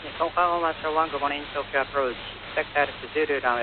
Oklahoma Master 1, good morning, Tokyo approach. Sector to Zulu runway